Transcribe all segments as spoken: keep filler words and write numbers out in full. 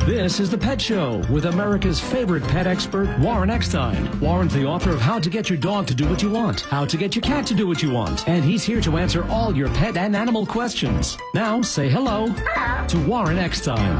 This is The Pet Show with America's favorite pet expert, Warren Eckstein. Warren's the author of How to Get Your Dog to Do What You Want, How to Get Your Cat to Do What You Want, and he's here to answer all your pet and animal questions. Now, say hello to Warren Eckstein.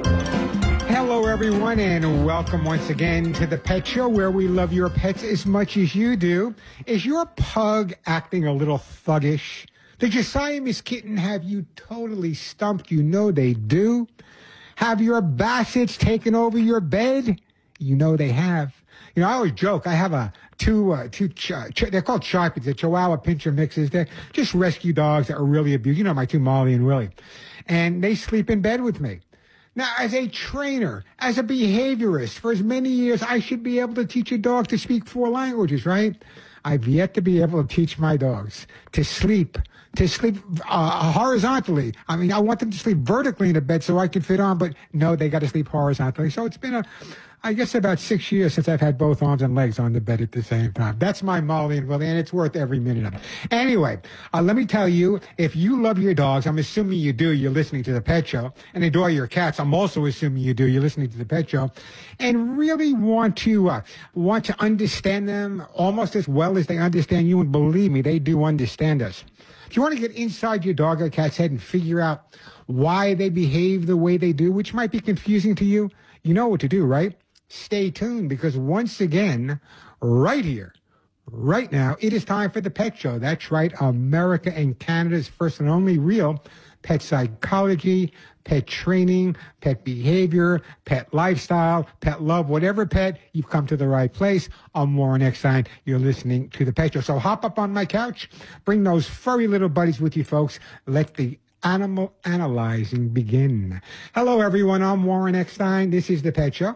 Hello, everyone, and welcome once again to The Pet Show, where we love your pets as much as you do. Is your pug acting a little thuggish? Did your Siamese kitten have you totally stumped? You know they do. Have your bassets taken over your bed? You know they have. You know, I always joke. I have a two, uh, two. Ch- ch- they're called Sharpies. They're Chihuahua Pinscher mixes. They're just rescue dogs that are really abused. You know, my two, Molly and Willie, and they sleep in bed with me. Now, as a trainer, as a behaviorist, for as many years, I should be able to teach a dog to speak four languages, right? I've yet to be able to teach my dogs to sleep, to sleep uh, horizontally. I mean, I want them to sleep vertically in a bed so I can fit on, but no, they got to sleep horizontally. So it's been a, I guess about six years since I've had both arms and legs on the bed at the same time. That's my Molly and Willie, and it's worth every minute of it. Anyway, uh, let me tell you, if you love your dogs, I'm assuming you do, you're listening to The Pet Show, and adore your cats, I'm also assuming you do, you're listening to The Pet Show, and really want to uh, want to understand them almost as well as they understand you, and believe me, they do understand us. If you want to get inside your dog or cat's head and figure out why they behave the way they do, which might be confusing to you, you know what to do, right? Stay tuned, because once again, right here, right now, it is time for The Pet Show. That's right, America and Canada's first and only real pet psychology, pet training, pet behavior, pet lifestyle, pet love, whatever pet, you've come to the right place. I'm Warren Eckstein. You're listening to The Pet Show. So hop up on my couch, bring those furry little buddies with you, folks. Let the animal analyzing begin. Hello, everyone. I'm Warren Eckstein. This is The Pet Show,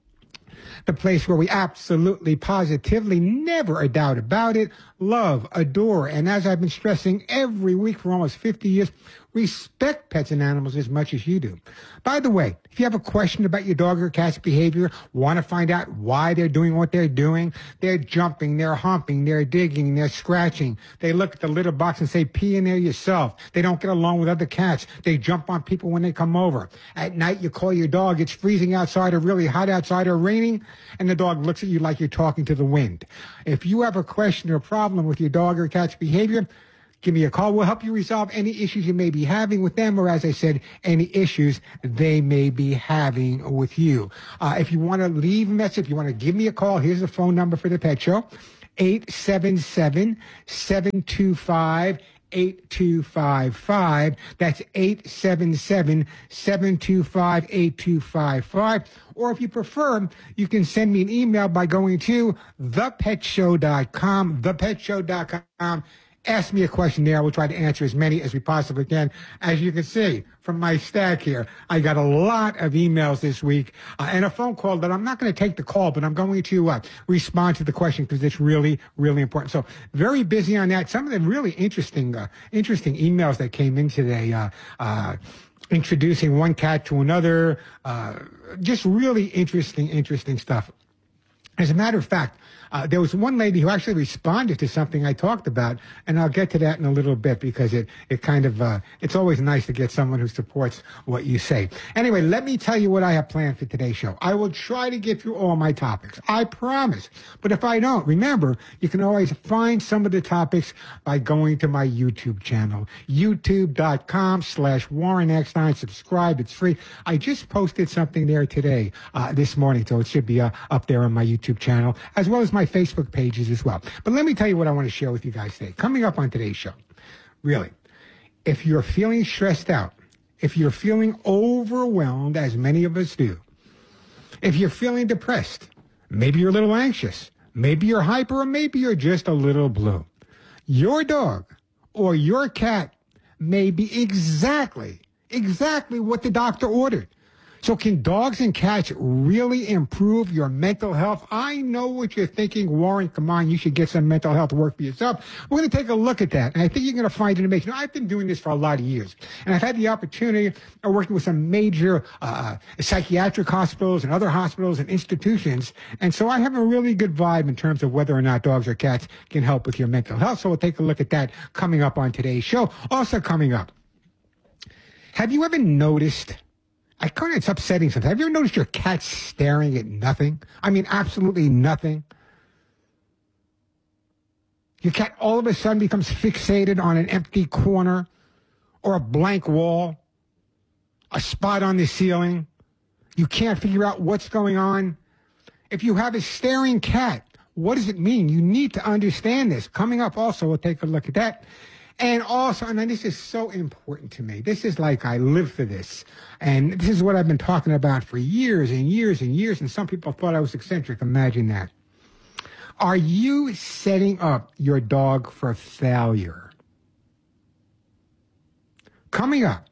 the place where we absolutely, positively, never a doubt about it, love, adore, and as I've been stressing every week for almost fifty years, respect pets and animals as much as you do. By the way, if you have a question about your dog or cat's behavior, want to find out why they're doing what they're doing, they're jumping, they're humping, they're digging, they're scratching, they look at the litter box and say, pee in there yourself, they don't get along with other cats, they jump on people when they come over. At night, you call your dog, it's freezing outside or really hot outside or raining, and the dog looks at you like you're talking to the wind. If you have a question or problem with your dog or cat's behavior, give me a call. We'll help you resolve any issues you may be having with them, or as I said, any issues they may be having with you. Uh, if you want to leave a message, if you want to give me a call, here's the phone number for The Pet Show, eight seven seven, seven two five, eight two five five. That's eight seven seven, seven two five, eight two five five. Or if you prefer, you can send me an email by going to the pet show dot com, the pet show dot com. Ask me a question there. I will try to answer as many as we possibly can. As you can see from my stack here, I got a lot of emails this week uh, and a phone call that I'm not going to take the call, but I'm going to uh, respond to the question because it's really, really important. So very busy on that. Some of the really interesting, uh, interesting emails that came in today, uh, uh, introducing one cat to another, uh, just really interesting, interesting stuff. As a matter of fact, uh, there was one lady who actually responded to something I talked about, and I'll get to that in a little bit because it, it kind of, uh, it's always nice to get someone who supports what you say. Anyway, let me tell you what I have planned for today's show. I will try to get through all my topics. I promise. But if I don't, remember, you can always find some of the topics by going to my YouTube channel, youtube.com slash Warren Eckstein. Subscribe. It's free. I just posted something there today, uh, this morning, so it should be uh, up there on my YouTube channel, as well as my Facebook pages as well. But let me tell you what I want to share with you guys today. Coming up on today's show, really, if you're feeling stressed out, if you're feeling overwhelmed, as many of us do, if you're feeling depressed, maybe you're a little anxious, maybe you're hyper, or maybe you're just a little blue, your dog or your cat may be exactly, exactly what the doctor ordered. So can dogs and cats really improve your mental health? I know what you're thinking, Warren, come on, you should get some mental health work for yourself. We're going to take a look at that, and I think you're going to find it amazing. You know, I've been doing this for a lot of years, and I've had the opportunity of working with some major uh, psychiatric hospitals and other hospitals and institutions, and so I have a really good vibe in terms of whether or not dogs or cats can help with your mental health. So we'll take a look at that coming up on today's show. Also coming up, have you ever noticed I kind of, it's upsetting sometimes. Have you ever noticed your cat staring at nothing? I mean, absolutely nothing. Your cat all of a sudden becomes fixated on an empty corner or a blank wall, a spot on the ceiling. You can't figure out what's going on. If you have a staring cat, what does it mean? You need to understand this. Coming up also, we'll take a look at that. And also, and this is so important to me. This is like I live for this. And this is what I've been talking about for years and years and years. And some people thought I was eccentric. Imagine that. Are you setting up your dog for failure? Coming up,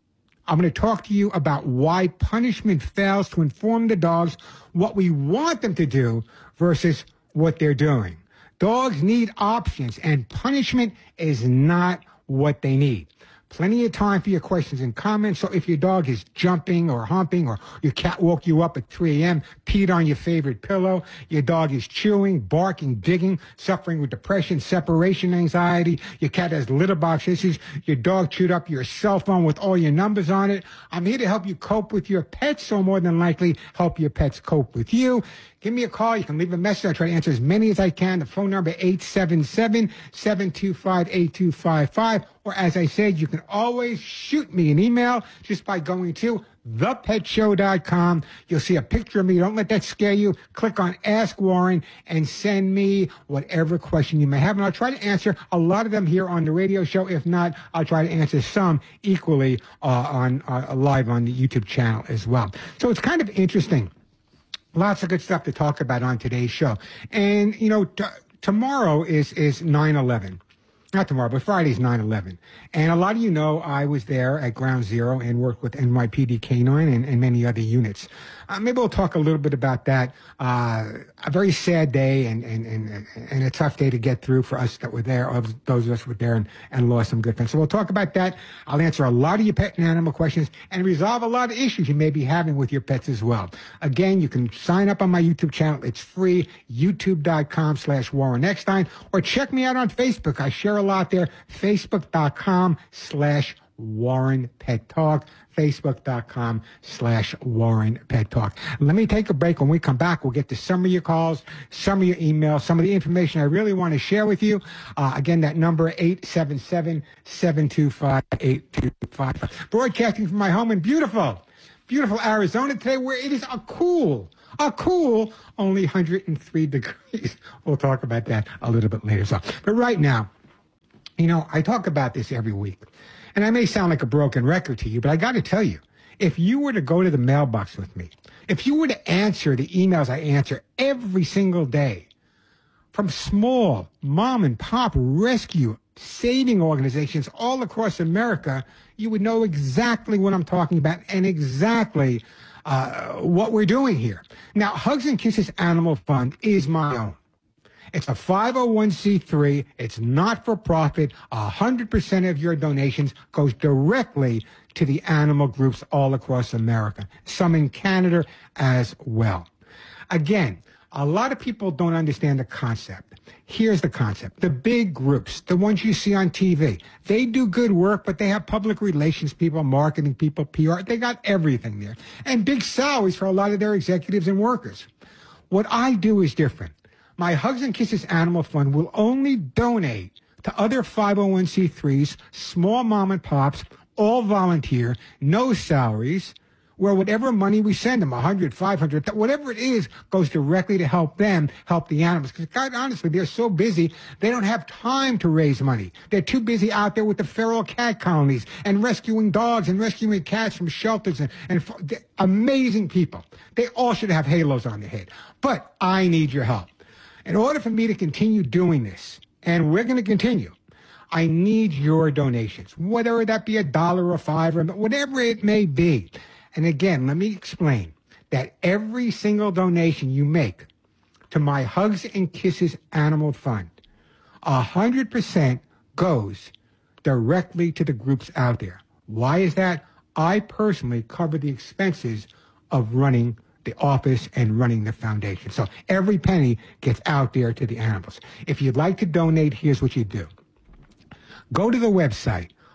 I'm going to talk to you about why punishment fails to inform the dogs what we want them to do versus what they're doing. Dogs need options, and punishment is not what they need. Plenty of time for your questions and comments. So if your dog is jumping or humping, or your cat woke you up at three a.m., peed on your favorite pillow, your dog is chewing, barking, digging, suffering with depression, separation anxiety, your cat has litter box issues, your dog chewed up your cell phone with all your numbers on it, I'm here to help you cope with your pets, or more than likely help your pets cope with you. Give me a call. You can leave a message. I try to answer as many as I can. The phone number, eight seven seven, seven two five, eight two five five. Or as I said, you can always shoot me an email just by going to the pet show dot com. You'll see a picture of me. Don't let that scare you. Click on Ask Warren and send me whatever question you may have. And I'll try to answer a lot of them here on the radio show. If not, I'll try to answer some equally uh, on uh, live on the YouTube channel as well. So it's kind of interesting. Lots of good stuff to talk about on today's show. And, you know, t- tomorrow is, is nine eleven. Not tomorrow, but Friday's nine eleven. And a lot of you know I was there at Ground Zero and worked with N Y P D K nine and, and many other units. Uh, maybe we'll talk a little bit about that. Uh, a very sad day and, and, and, and a tough day to get through for us that were there, or those of us who were there and, and lost some good friends. So we'll talk about that. I'll answer a lot of your pet and animal questions and resolve a lot of issues you may be having with your pets as well. Again, you can sign up on my YouTube channel. It's free, youtube.com slash Warren Eckstein, or check me out on Facebook. I share a lot there, facebook.com slash Warren Pet Talk, facebook.com slash Warren Pet Talk. Let me take a break. When we come back, we'll get to some of your calls, some of your emails, some of the information I really want to share with you. Uh, again, that number, eight seven seven, seven two five, eight two five five. Broadcasting from my home in beautiful, beautiful Arizona today, where it is a cool, a cool, only one hundred three degrees. We'll talk about that a little bit later. So, but right now, you know, I talk about this every week. And I may sound like a broken record to you, but I got to tell you, if you were to go to the mailbox with me, if you were to answer the emails I answer every single day from small mom and pop rescue saving organizations all across America, you would know exactly what I'm talking about and exactly uh, what we're doing here. Now, Hugs and Kisses Animal Fund is my own. It's a five oh one c three. It's not for profit. one hundred percent of your donations goes directly to the animal groups all across America, some in Canada as well. Again, a lot of people don't understand the concept. Here's the concept. The big groups, the ones you see on T V, they do good work, but they have public relations people, marketing people, P R. They got everything there. And big salaries for a lot of their executives and workers. What I do is different. My Hugs and Kisses Animal Fund will only donate to other five oh one c threes, small mom and pops, all volunteer, no salaries, where whatever money we send them, one hundred, five hundred, whatever it is, goes directly to help them help the animals. Because quite honestly, they're so busy, they don't have time to raise money. They're too busy out there with the feral cat colonies and rescuing dogs and rescuing cats from shelters and, and amazing people. They all should have halos on their head. But I need your help. In order for me to continue doing this, and we're going to continue, I need your donations, whether that be a dollar or five or whatever it may be. And again, let me explain that every single donation you make to my Hugs and Kisses Animal Fund, one hundred percent goes directly to the groups out there. Why is that? I personally cover the expenses of running the office and running the foundation. So every penny gets out there to the animals. If you'd like to donate, here's what you do. Go to the website,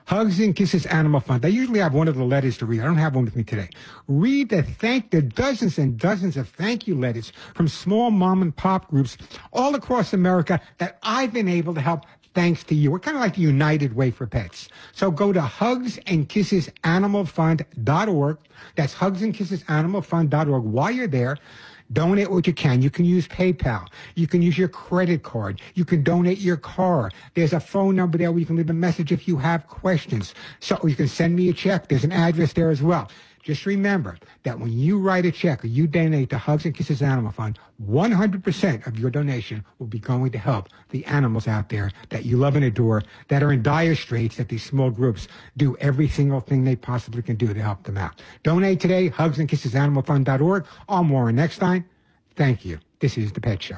Hugs and Kisses Animal Fund. I usually have one of the letters to read. I don't have one with me today. Read the thank the dozens and dozens of thank you letters from small mom and pop groups all across America that I've been able to help thanks to you. We're kind of like the United Way for Pets. So go to hugs and kisses animal fund dot org. That's hugs and kisses animal fund dot org. While you're there, donate what you can. You can use PayPal. You can use your credit card. You can donate your car. There's a phone number there where you can leave a message if you have questions. So you can send me a check. There's an address there as well. Just remember that when you write a check or you donate to Hugs and Kisses Animal Fund, one hundred percent of your donation will be going to help the animals out there that you love and adore, that are in dire straits, that these small groups do every single thing they possibly can do to help them out. Donate today, hugs and kisses animal fund dot org. I'm Warren Eckstein. Thank you. This is The Pet Show.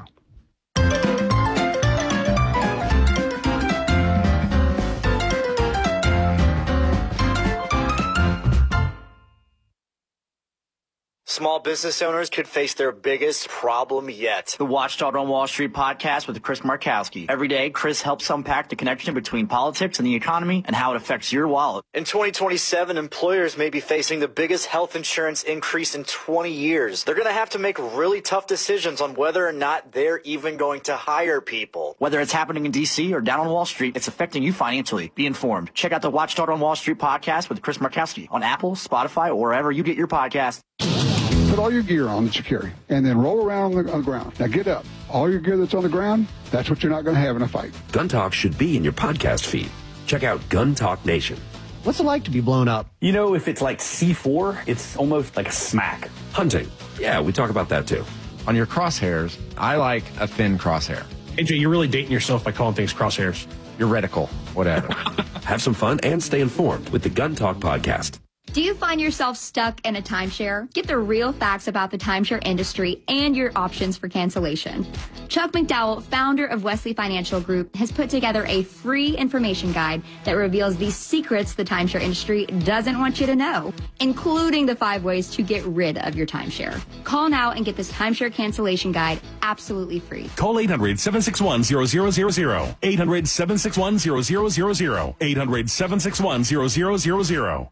Small business owners could face their biggest problem yet. The Watchdog on Wall Street podcast with Chris Markowski. Every day, Chris helps unpack the connection between politics and the economy and how it affects your wallet. In twenty twenty-seven, employers may be facing the biggest health insurance increase in twenty years. They're going to have to make really tough decisions on whether or not they're even going to hire people. Whether it's happening in D C or down on Wall Street, it's affecting you financially. Be informed. Check out the Watchdog on Wall Street podcast with Chris Markowski on Apple, Spotify, or wherever you get your podcast. Put all your gear on that you carry, and then roll around on the, on the ground. Now get up. All your gear that's on the ground, that's what you're not going to have in a fight. Gun Talk should be in your podcast feed. Check out Gun Talk Nation. What's it like to be blown up? You know, if it's like C four, it's almost like a smack. Hunting. Yeah, we talk about that too. On your crosshairs, I like a thin crosshair. A J, you're really dating yourself by calling things crosshairs. Your reticle, whatever. Have some fun and stay informed with the Gun Talk podcast. Do you find yourself stuck in a timeshare? Get the real facts about the timeshare industry and your options for cancellation. Chuck McDowell, founder of Wesley Financial Group, has put together a free information guide that reveals the secrets the timeshare industry doesn't want you to know, including the five ways to get rid of your timeshare. Call now and get this timeshare cancellation guide absolutely free. Call eight hundred, seven six one, zero zero zero zero. eight hundred, seven six one, zero zero zero zero. eight hundred, seven six one, zero zero zero zero.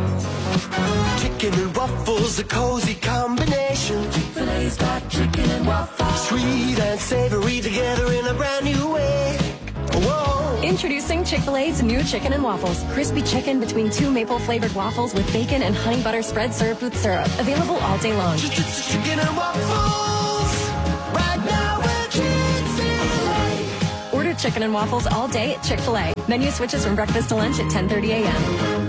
Chicken and waffles, a cozy combination. Chick-fil-A's got chicken and waffles. Sweet and savory together in a brand new way. Whoa. Introducing Chick-fil-A's new chicken and waffles. Crispy chicken between two maple-flavored waffles with bacon and honey butter spread served with syrup. Available all day long. Chicken and waffles. Right now at Chick-fil-A. Order chicken and waffles all day at Chick-fil-A. Menu switches from breakfast to lunch at ten thirty a.m.